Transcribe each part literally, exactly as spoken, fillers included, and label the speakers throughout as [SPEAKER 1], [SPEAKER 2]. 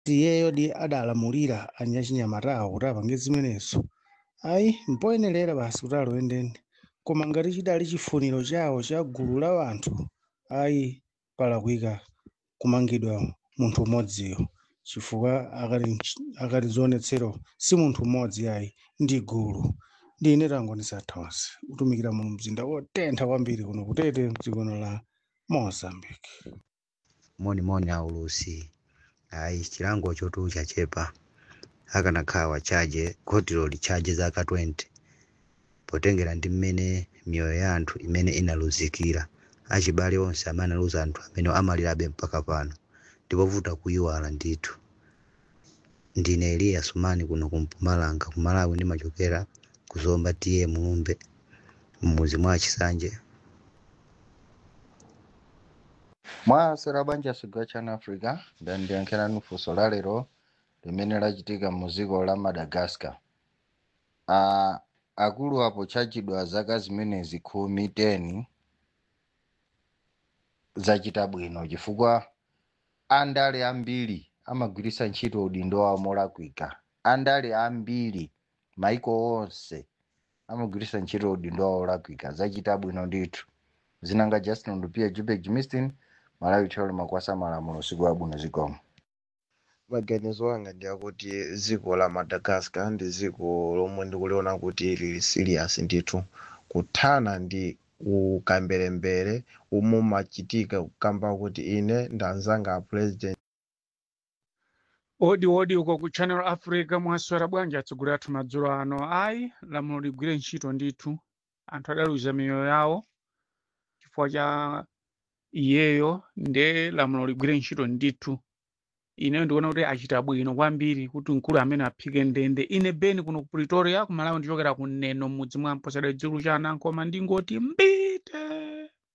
[SPEAKER 1] iyeyo di adalamulira anyachinyamatawo kuti apange zimenezo ayi mpoyenerera basi kuti aloyendeni, koma ngati chidali chifuniro chawo cha gulu la anthu ayi palakwika kumangidwa munthu umodziyo, chifukwa akati akati zionetsero si munthu umodzi ayi ndi gulu. Ndine tangonisa thonse kutumikira mu mzinda wotentha kwambiri kuno kutete mdzikono la Mozambique.
[SPEAKER 2] moni moni aulusi ayi chilango chotu chachepa akanakhala wachaje khotiro lichaje zaka twenty potengera ndi mmene miyoyo ya anthu imene inaluzikira achibale onse amene aluza anthu amene amalirabe mpaka pano ndipovuta kuyiwala ndithu. Ndine Eliya Sumani kuno kumpumalanga kumalawi ndimachokera kuzomba tiye mulumbe mmuzi mwa Chisanje.
[SPEAKER 3] Mwasera banja sigwa chana Africa ndandiyankhira nufunso la lero limene lachitika mu dziko la Madagascar. Uh, akulu apo chachidwa zaka zimenezi khumi ten zachita bwino chifukwa andale ambiri amagwirisa ntchito udindo wawo molakwika. Andale ambiri maiko onse amagwirisa ntchito udindo wawo molakwika zachita bwino ndithu. Zinanga Justin Ndupia Jubek Jimistin Malawi Cholo Makwasa Malamulo sigwa bwino zikomo.
[SPEAKER 4] Maganizo anga ndi akuti dziko la Madagascar ndi dziko lomwe ndikuliona kuti lili serious ndithu kuthana ndi ukambelembere umwe machitika kukamba kuti ine ndanzanga president.
[SPEAKER 5] Odi odi uko ku Channel Africa mwaswera bwanji atsogolera athu madzulo ano. Ayi lamulo ligwire ntchito ndithu, anthu adaluza miyoyo yawo chifukwa cha iyeyo, nde lamulo ligwire ntchito ndithu. Ine ndikuona kuti achita bwino kwambiri kuti mkulu amene aphike ndende. Ine Beni kuno ku Pretoria kumalawi ndichokera ku Neno mudzi mwa Mposera Dzulu cha Anankoma ndingoti mbite.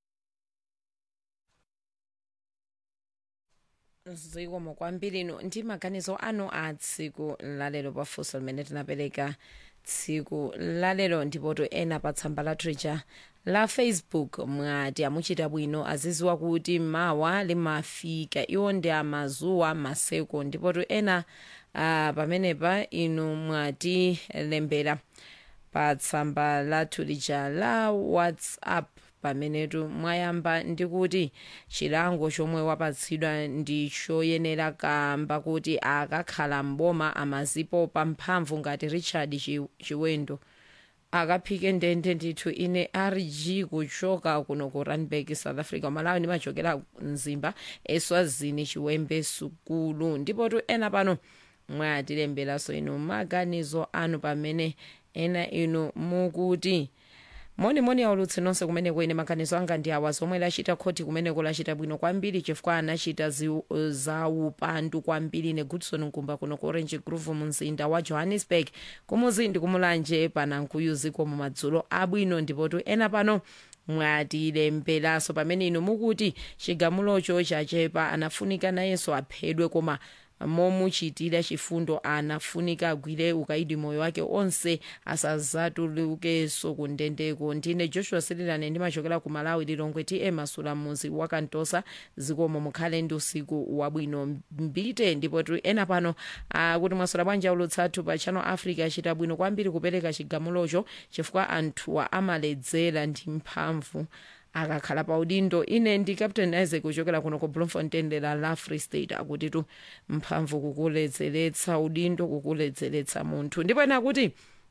[SPEAKER 6] Zikomo kwambiri ino ndi maganizo ano a tsiku lalero pafunso limene tinapereka tsiku lalero, ndipoto ena pa tsamba lathu lija la Facebook mwati amuchita bwino aziziwa kuti mawa limafika iwo ndi amazuwa maseko, ndipoto ena uh, pamenepa inu mwati lembera pa tsamba lathu lija la WhatsApp pamenetu mwayamba ndikuti chilango chomwe wapatsidwa ndi choyenera kamba kuti akakhala mboma amazipo pamphamvu ngati Richard Chiwendo akaphike ndende ndithu. Ine R G kuchoka kuno ku Randburg South Africa Malawi ndimachokera Mzimba Eswazini Chiwembe Sukulu, ndipo tu ena pano mwatilemberaso inu maganizo anu pamene ena inu mukuti moni moni aulutsi nonse kumene kwene maganizo anga ndi awa zomwe lachita khoti kumene kulachita bwino kwambiri chifukwa anachita za upandu kwambiri. Ne Goodson Nkumba kuno ku Orange Grove mumzinda wa Johannesburg kumuzi ndi kumulanje panankuyu ziko mu madzulo abwino, ndipo tu ena pano mwatilemberaso pamene inu mukuti chigamulocho chachepa anafunika nayenso aphedwe, koma momuchitira chifundo anafunika agwire ukaidi moyo wake onse asazatulukenso kundendeko. Ndine Joshua Sirilane ndimachokera ku Malawi Lilongwe T M Masula muzi wakantosa zikomo mukhale ndi usiku wabwino mbite. Ndipo tu ena pano uh, kuti mwasula bwanja ulutsathu pa Channel Africa achita bwino kwambiri kupereka chigamulocho chifukwa anthuwa amaledzera ndi mphamvu akakhala pa udindo. Ine ndi Captain Isaac kuchokera kuno ku Bloemfontein dera la Free State akuti tu mphamvu kukuledzeretsa udindo kukuledzeretsa munthu. Ndipo ena kuti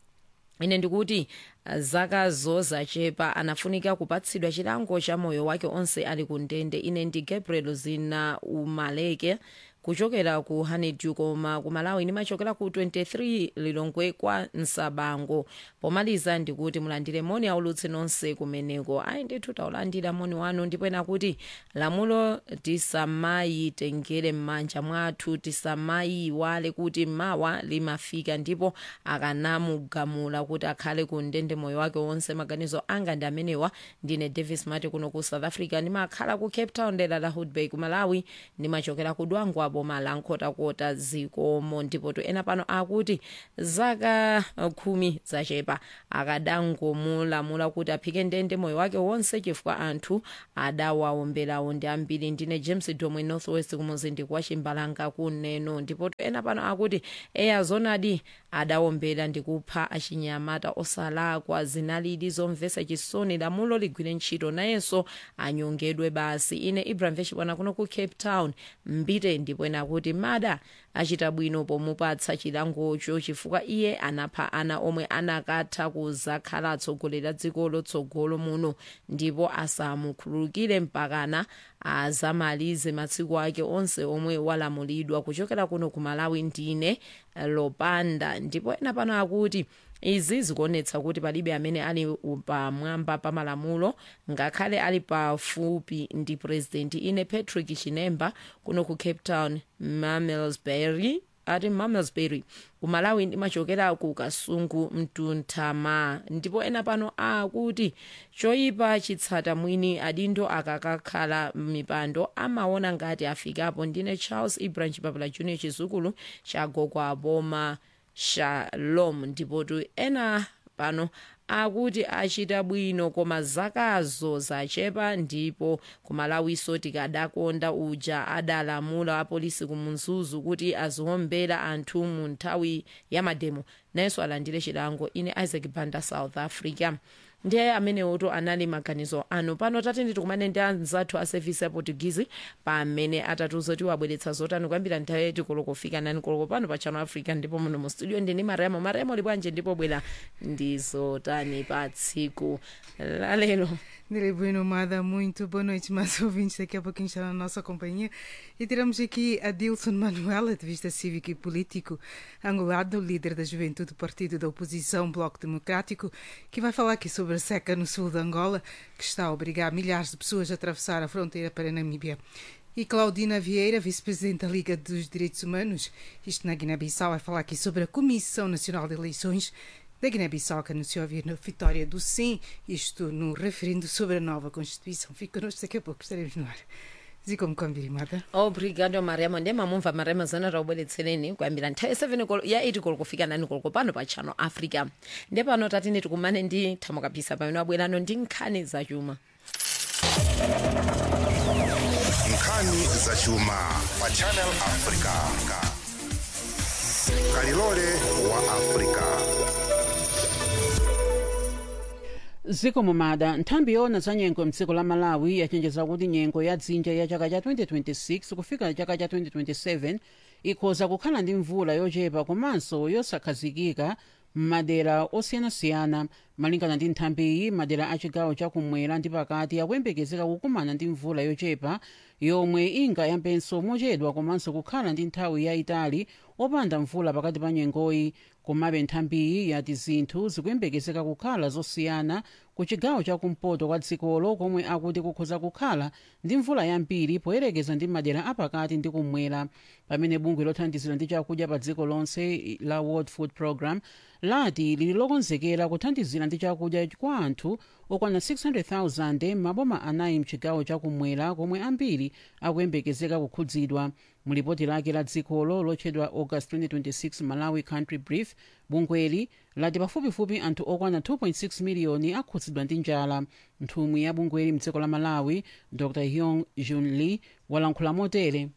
[SPEAKER 6] ine ndikuti zaka zozachepa anafunika kupatsidwa chilango cha moyo wake onse ali kundende. Ine ndi Gabriel Zina Umaleke kuchokera ku Honeydew koma ku Malawi ndimachokera ku twenty-three Lilongwe kwa Nsabango. Pomaliza ndikuti mulandire moni aulutsi nonse kumeneko. Ayi ndithu taulandira moni wanu. Ndipo ena kuti lamulo tisamayitengere m'manja mwathu, tisamayiwale kuti mawa limafika ndipo akanamugamula kuti akhale kundende moyo wake wonse. Maganizo anga ndi amenewa. Ndine Davis Mate kuno ku South Africa ndimakhala ku Cape Town dera la Hoodbay ku Malawi ndimachokera ku Dwangwa boma la nkhotakota zikomo ndipo to ena pano akuti zaka khumi zachepa akadangomulamula kuti aphike ndende moyo wake wonse chifukwa anthu adawawomberawo ndi ambiri. Ndine James Domwe Northwest kumuzindi kwa Chimbalanga kuneno ndipo to ena pano akuti eya zonadi adawombera ndi kupha achinyamata osalakwa zinalidi zomvesa chisoni lamulo ligwire ntchito nayenso anyongedwe basi. Ine Ibrahim Veshibwana kuno ku Cape Town mbite ndipo ena kuti mada achita bwino pomupatsa chilangocho chifukwa iye anapha ana omwe anakatha kuzakhala atsogoleri a dziko lotsogolo muno ndipo asamukhululukire mpakana azamalize matsiku ake onse omwe walamulidwa. Kuchokera kuno ku Malawi ndine Lopanda ndipo ena pano akuti izi zikuonetsa kuti palibe amene ali pamwamba pa malamulo ngakhale ali pafupi ndi president. Ine Patrick Chinemba kuno ku Cape Town Mamelsbury ati Mamelsbury ku Malawi ndimachokera ku Kasungu Mtunthama ndipo ena pano akuti choyipa chitsata mwini adindo akakakhala mipando amaona ngati afikapo. Ndine Charles Ibrahim Chipapula Junior chizukulu cha gogo aboma Shalom ndipo tu ena pano akuti achita bwino koma zakazo zachepa ndipo kumalawiso tikadakonda uja adalamula apolisi kumunzuzu kuti aziwombera anthu mu nthawi ya mademo nayenso alandire chilango. Ine Isaac Banda South Africa ndiye amene oto anali maganizo ano pano tati nditikumane ndi anzathu a service ya Portuguese pamene atatuzo kuti wabweretsa zotani kwambira nthawi tikoloko kufika nani koloko pano pa Channel Africa ndipo muno mu studio ndini Maremo Maremo libwanje ndipo bwera ndi zotani pa tsiku la lero.
[SPEAKER 7] Nele Bueno, Mada, muito boa noite, mais ouvintes. Daqui a pouquinho está na nossa companhia. E tiramos aqui a Dilson Manuel, ativista cívico e político angolano, líder da juventude do partido da oposição Bloco Democrático, que vai falar aqui sobre a seca no sul de Angola, que está a obrigar milhares de pessoas a atravessar a fronteira para a Namíbia. E Claudina Vieira, vice-presidente da Liga dos Direitos Humanos, isto na Guiné-Bissau, vai falar aqui sobre a Comissão Nacional de Eleições da Guiné-Bissau, que anunciou a vitória do sim, isto no referendo sobre a nova Constituição. Fique connosco, daqui a pouco estaremos no ar. Zikomo kwambiri Mada.
[SPEAKER 6] Obrigado Maremo. Ndema mumva Maremo zana raubweretsereni kwambira nthawi seven ya eight koloko kufika nani koloko pano pa Channel Africa. Ndi pano tatini tikumane ndi Thamo Kapisa pamene abwerano ndi nkhani zachuma.
[SPEAKER 8] Nkhani zachuma pa Channel Africa. Kalilole wa Africa.
[SPEAKER 9] Zikomo Mada, nthambi yoona za nyengo mdziko la Malawi yachenjeza kuti nyengo ya dzinja ya chaka cha twenty twenty-six kufika chaka cha twenty twenty-seven ikhoza kukhala ndi mvula yochepa komanso yosakhazikika m'madera osiyanasiyana. Malingana ndi nthambiyi, madera a chigawo chakumwera ndi pakati akuyembekezeka kukumana ndi mvula yochepa yomwe ingayambenso mochedwa komanso kukhala ndi nthawi yayitali opanda mvula pakati pa nyengoyi. Komabe nthambiyi yati zinthu zikuyembekezeka kukhala zosiyana ku chigawo chakumpoto kwa dzikolo komwe akuti kukhoza kukhala ndi mvula yambiri poyerekeza ndi madera apakati ndi kumwera. Pamene bungwe lothandizira ndi chakudya pa dziko lonse la World Food Program lati lili lokonzekera kuthandizira ndi chakudya kwa anthu okwana six hundred thousand maboma anayi mchigawo chakumwera komwe ambiri akuyembekezeka kukhudzidwa. Mulipoti lake la dzikolo lotchedwa August twenty twenty-six Malawi Country Brief, bungweli lati pafupifupi anthu okwana two point six miliyoni akhudzidwa ndi njala. Nthumwi ya bungweli mdziko la Malawi Doctor Hyong Jun Lee walankhula motere.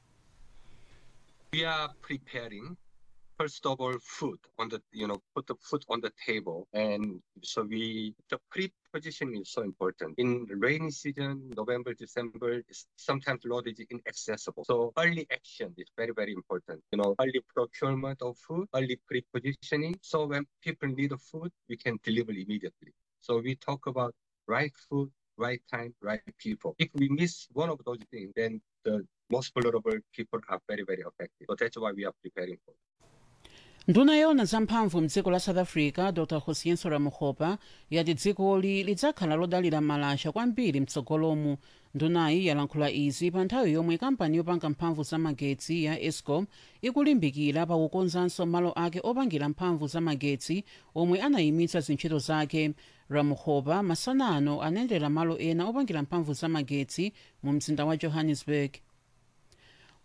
[SPEAKER 10] We are preparing, first of all, food on the, you know, put the food on the table. And so we, the pre-positioning is so important. In the rainy season, November, December, sometimes road is inaccessible. So early action is very, very important. You know, early procurement of food, early pre-positioning. So when people need the food, we can deliver immediately. So we talk about right food, right time, right people. If we miss one of those things, then the most vulnerable people are very, very affected. So that's why we are preparing for it.
[SPEAKER 9] Nduna yoona zamphamvu mdziko la South Africa Doctor Hosienso Ramokgopa yati dzikoli lidzakhala lodalira malasha kwambiri mtsogolomu. Ndunayi yalankhula izi pa nthawi yomwe kampani yopanga mphamvu za magetsi ya Eskom ikulimbikira pakukonzanso malo ake opangira mphamvu za magetsi omwe anayimitsa zintchito zake. Ramokgopa masanano anayendera malo ena opangira mphamvu za magetsi mu mzinda wa Johannesburg.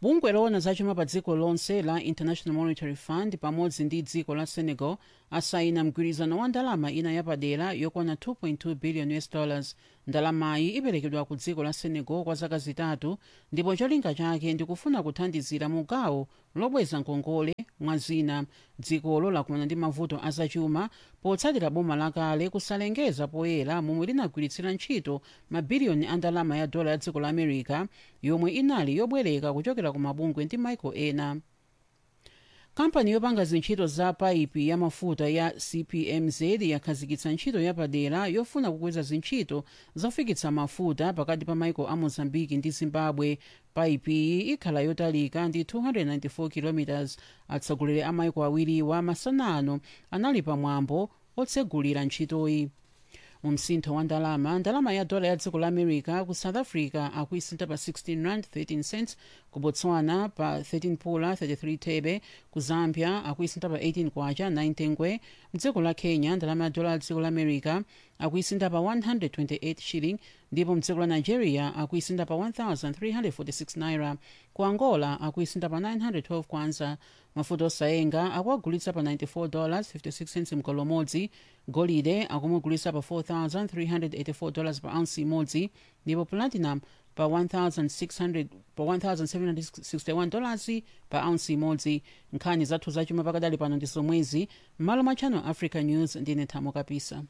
[SPEAKER 9] bungwe loona zachuma pa dziko lonse la International Monetary Fund pamodzi ndi dziko la Senegal asayina mgwirizano wa ndalama ina yapadera yokwana two point two billion U S dollars. ndalamayi iperekedwa ku dziko la Senegal kwa zaka zitatu ndipo cholinga chake ndikufuna kuthandizira mu gawo lobweza ngongole mwazina. dzikolo lakumana ndi mavuto azachuma potsatira boma lakale kusalengeza poyera momwe linagwiritsira ntchito mabiliyoni a ndalama ya dola ya dziko la America yomwe inali yobwereka kuchokera ku mabungwe ndi maiko ena. kampani yopanga zintchito za paipi ya mafuta ya C P M Z yakhazikitsa ntchito yapadera yofuna kukweza zintchito zofikitsa mafuta pakati pa maiko a Mozambique ndi Zimbabwe. paipi iyi ikhala yotalika ndi two hundred ninety-four kilometers. atsogoleri a maiko awiriwa masanano anali pamwambo otsegulira ntchitoyi. mu msintho wa ndalama ndalama ya dola ya dziko la America ku South Africa akuisintha pa sixteen rand thirteen cents, ku Botswana pa thirteen pula thirty-three thebe, ku Zambia akuisintha pa eighteen kwacha nine tengwe. mdziko la Kenya ndalama ya dola ya dziko la America akuisintha pa one hundred twenty-eight shilling, ndipo mdziko la Nigeria akuisintha pa one thousand three hundred forty-six naira. ku Angola akuisintha pa nine hundred twelve kwanza. mafuta osayenga akuagulitsa pa ninety-four dollars fifty-six cents mkolo umodzi. golide akumugulitsa pa four thousand three hundred eighty-four dollars pa ounce imodzi, ndipo platinum pa one thousand six hundred pa one thousand seven hundred sixty-one dollars pa ounce imodzi. nkhani zathu zachuma pakadali pano ndi zomwezi. m'malo mwa Channel Africa News ndine Thamo Kapisa.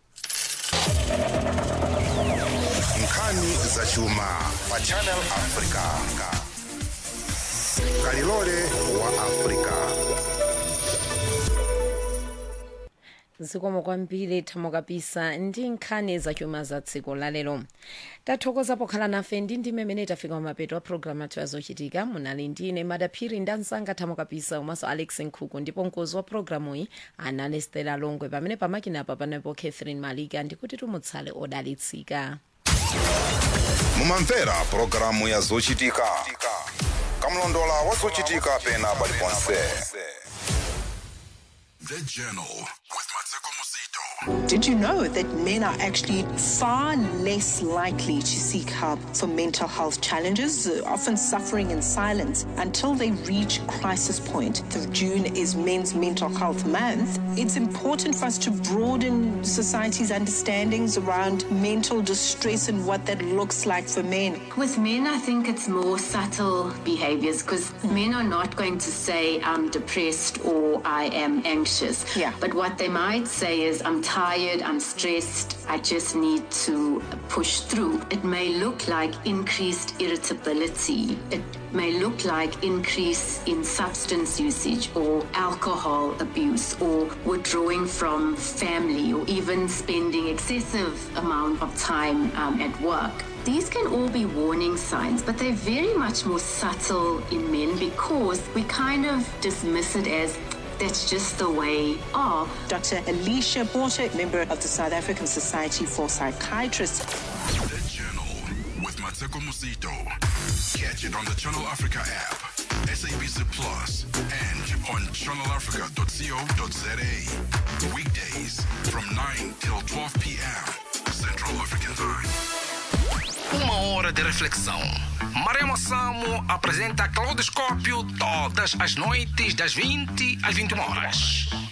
[SPEAKER 8] nkhani zachuma pa Channel Africa. kalilole wa Africa.
[SPEAKER 6] zikomo kwambiri Thamo Kapisa ndi nkhani zachuma za tsiku lalero. tathokoza pokhala nafe ndi ndi mmene tafika mapeto a programu athu azochitika. munali ndine Madaphiri ndi mzanga Thamo Kapisa umaso Alex Nkhuku, ndipo mkonzi wa programu iyi anali Stella Longwe, pamene pamakinapa panapo Catherine Malika. ndikuti tumutsale odalitsika.
[SPEAKER 8] mumamvera programu ya zochitika kamlondola wa zochitika pena paliponse.
[SPEAKER 11] The Journal with Mateko Musito.
[SPEAKER 12] Did you know that men are actually far less likely to seek help for mental health challenges, uh, often suffering in silence until they reach crisis point? The June is Men's Mental Health Month. It's important for us to broaden society's understandings around mental distress and what that looks like for men.
[SPEAKER 13] With men, I think it's more subtle behaviors, because men are not going to say, I'm depressed or I am anxious.
[SPEAKER 12] Yeah.
[SPEAKER 13] But what they might say is, I'm tired, I'm stressed, I just need to push through. It may look like increased irritability. It may look like increase in substance usage or alcohol abuse or withdrawing from family or even spending excessive amount of time um, at work. These can all be warning signs, but they're very much more subtle in men because we kind of dismiss it as that's just the way of.
[SPEAKER 12] Doctor Alicia Porter, member of the South African Society for Psychiatrists.
[SPEAKER 11] The Journal with Mateko Musito. Catch it on the Channel Africa app, S A B C Plus, and on channel africa dot co dot za. Weekdays from nine till twelve p.m. Central African Time.
[SPEAKER 14] Uma hora de reflexão. Maremo Samo apresenta Claudoscópio todas as noites das vinte às vinte e uma horas.